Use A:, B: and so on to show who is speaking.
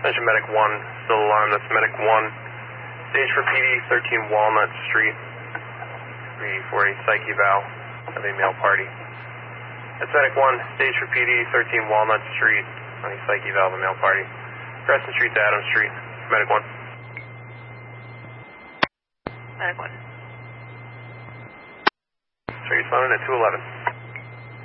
A: Attention Medic 1, still alarmed, that's Medic 1. Stage for PD, 13 Walnut Street. For a psych eval of a male party. That's Medic 1, stage for PD, 13 Walnut Street, on a psych eval of a male party. Crescent Street to Adams Street, Medic 1.
B: Medic 1.
A: So you're responding at 211.